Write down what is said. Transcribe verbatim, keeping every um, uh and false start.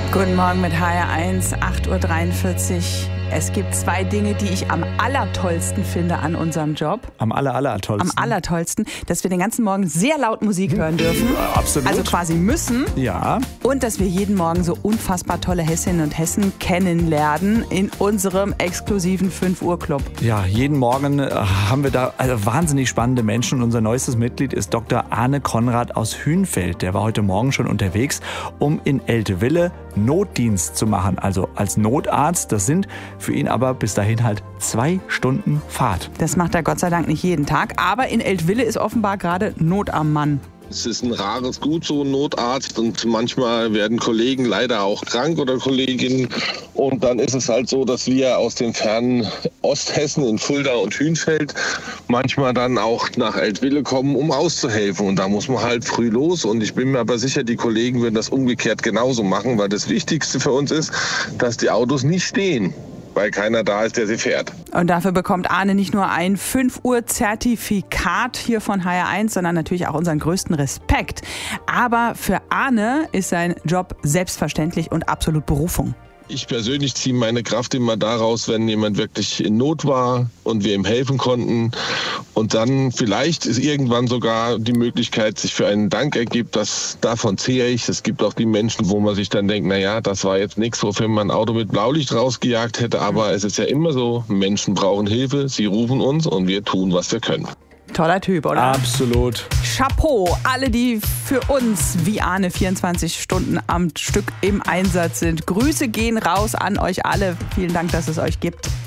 Guten Morgen mit H R eins, acht Uhr dreiundvierzig. Es gibt zwei Dinge, die ich am allertollsten finde an unserem Job. Am aller, allertollsten? Am allertollsten, dass wir den ganzen Morgen sehr laut Musik hören dürfen. Ja, absolut. Also quasi müssen. Ja. Und dass wir jeden Morgen so unfassbar tolle Hessinnen und Hessen kennenlernen in unserem exklusiven fünf Uhr Club. Ja, jeden Morgen äh, haben wir da also wahnsinnig spannende Menschen. Und unser neuestes Mitglied ist Doktor Arne Konrad aus Hünfeld. Der war heute Morgen schon unterwegs, um in Eltville Notdienst zu machen, also als Notarzt. Das sind für ihn aber bis dahin halt zwei Stunden Fahrt. Das macht er Gott sei Dank nicht jeden Tag, aber in Eltville ist offenbar gerade Not am Mann. Es ist ein rares Gut, so ein Notarzt, und manchmal werden Kollegen leider auch krank oder Kolleginnen, und dann ist es halt so, dass wir aus dem fernen Osthessen in Fulda und Hünfeld manchmal dann auch nach Eltville kommen, um auszuhelfen, und da muss man halt früh los, und ich bin mir aber sicher, die Kollegen würden das umgekehrt genauso machen, weil das Wichtigste für uns ist, dass die Autos nicht stehen, weil keiner da ist, der sie fährt. Und dafür bekommt Arne nicht nur ein fünf Uhr Zertifikat hier von H R eins, sondern natürlich auch unseren größten Respekt. Aber für Arne ist sein Job selbstverständlich und absolut Berufung. Ich persönlich ziehe meine Kraft immer daraus, wenn jemand wirklich in Not war und wir ihm helfen konnten. Und dann vielleicht ist irgendwann sogar die Möglichkeit, sich für einen Dank ergibt. Das, davon zehre ich. Es gibt auch die Menschen, wo man sich dann denkt, naja, das war jetzt nichts, wofür man ein Auto mit Blaulicht rausgejagt hätte. Aber es ist ja immer so, Menschen brauchen Hilfe, sie rufen uns und wir tun, was wir können. Toller Typ, oder? Absolut. Chapeau, alle, die für uns wie Arne vierundzwanzig Stunden am Stück im Einsatz sind. Grüße gehen raus an euch alle. Vielen Dank, dass es euch gibt.